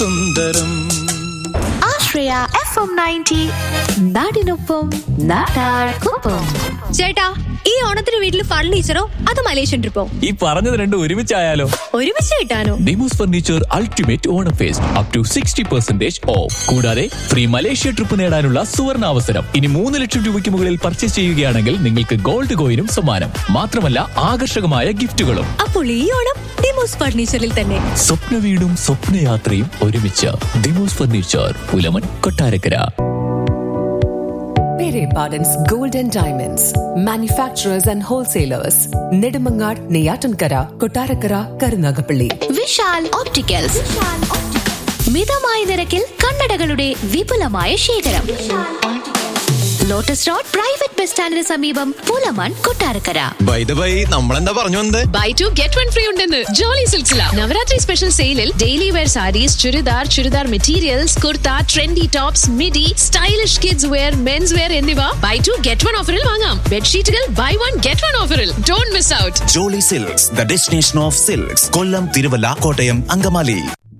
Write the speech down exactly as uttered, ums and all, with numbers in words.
സുന്ദരം. ആശ്രയ F M ninety നാടിനൊപ്പം നാട്ടാർക്കൊപ്പം. ചേട്ടാ, ഈ ഓണത്തിന് വീട്ടിൽ ഫർണിച്ചറോ അത് മലേഷ്യൻ ട്രിപ്പോ? ഈ പറഞ്ഞത് രണ്ടും ഒരുമിച്ചായാലോ? ഒരുമിച്ച് കിട്ടാനോ? Demos furniture ultimate Onam first up to sixty percentage of. കൂടാതെ ഫ്രീ മലേഷ്യ ട്രിപ്പ് നേടാനുള്ള സുവർണ അവസരം. ഇനി മൂന്ന് ലക്ഷം രൂപയ്ക്ക് മുകളിൽ പർച്ചേസ് ചെയ്യുകയാണെങ്കിൽ നിങ്ങൾക്ക് ഗോൾഡ് കോയിനും സമ്മാനം. മാത്രമല്ല ആകർഷകമായ ഗിഫ്റ്റുകളും. അപ്പോൾ ഈ ഓണം ഡിമോസ് ഫർണിച്ചറിൽ തന്നെ. സ്വപ്ന വീടും സ്വപ്നയാത്രയും ഒരുമിച്ച്. Demos furniture, Pulamon, Kottarakkara. Pere Pardon's Gold and Diamonds, manufacturers and wholesalers, Nedumangad, Neyatankara, Kottarakara, Karunagapalli. Vishal opticals, മിതമായ നിരക്കിൽ കണ്ണടകളുടെ വിപുലമായ ശേഖരം. ലോട്ടസ് റോഡ് പ്രൈവറ്റ് ബസ് സ്റ്റാൻഡിന് സമീപം, Pulamon, Kottarakkara. By the way, നമ്മളെന്താ പറഞ്ഞു വന്നത്? By two get one free ഉണ്ടെന്ന് ജോളി സിൽക്സില. നവരാത്രി സ്പെഷ്യൽ സെയിലിൽ daily wear saris, churidar, churidar materials, kurta, trendy tops, midi, stylish kids wear, men's wear എന്നിവ ബൈ ടു ഗെറ്റ് വൺ ഓഫറിൽ വാങ്ങാം. ബെഡ്ഷീറ്റുകൾ ബൈ വൺ ഗെറ്റ് വൺ ഓഫറിൽ. Don't miss out. Jolly silks, the destination of silks. Kollam, Thiruvalla, Kottayam, Angamaly.